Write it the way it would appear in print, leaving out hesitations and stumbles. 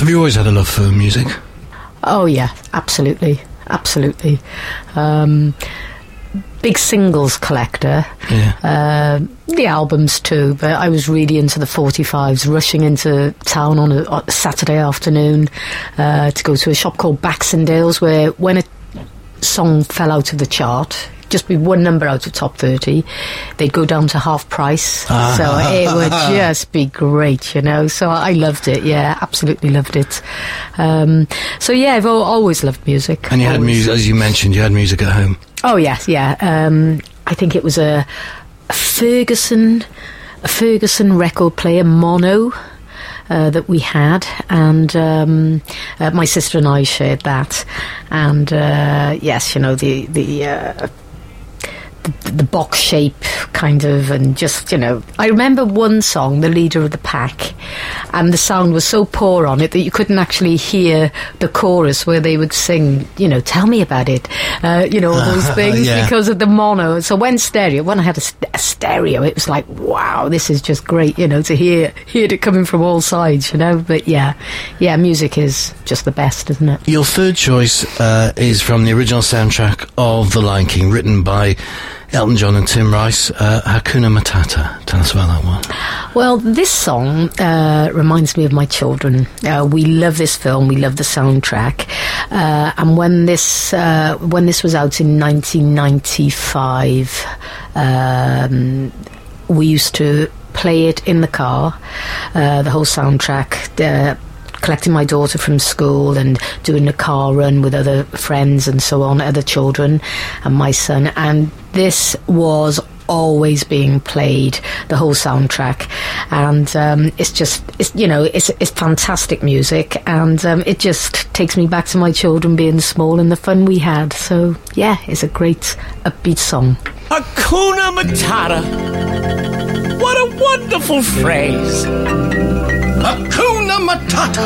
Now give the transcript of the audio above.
Have you always had a love for music? Oh yeah, absolutely. Big singles collector. Yeah. The albums too, but I was really into the 45s, rushing into town on a Saturday afternoon to go to a shop called Baxendale's, where when a song fell out of the chart, just be one number out of top 30, they'd go down to half price. So it would just be great, you know. So I loved it, yeah, absolutely loved it. So yeah, I've always loved music. And you had music, as you mentioned, you had music at home. Oh yes, yeah. I think it was a Ferguson record player, mono, that we had, and my sister and I shared that. And yes, you know, the box shape kind of, and just, you know, I remember one song, The Leader of the Pack, and the sound was so poor on it that you couldn't actually hear the chorus where they would sing, you know, tell me about it, you know, all those things, yeah. Because of the mono. So when I had a stereo, it was like, wow, this is just great, you know, to hear it coming from all sides, you know. But yeah, music is just the best, isn't it? Your third choice is from the original soundtrack of The Lion King, written by Elton John and Tim Rice, Hakuna Matata. Tell us about that one. Well, this song reminds me of my children. We love this film. We love the soundtrack. And when this was out in 1995, we used to play it in the car, the whole soundtrack, collecting my daughter from school and doing a car run with other friends and so on, other children and my son. And this was always being played, the whole soundtrack. And it's fantastic music, and it just takes me back to my children being small and the fun we had. So yeah, it's a great upbeat song. Hakuna Matata. What a wonderful phrase. Hakuna Matata.